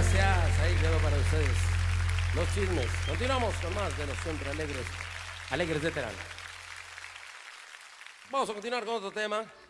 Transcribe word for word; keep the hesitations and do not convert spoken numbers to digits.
Gracias, ahí quedó para ustedes los chismes. Continuamos con más de los siempre alegres, alegres de Terán. Vamos a continuar con otro tema.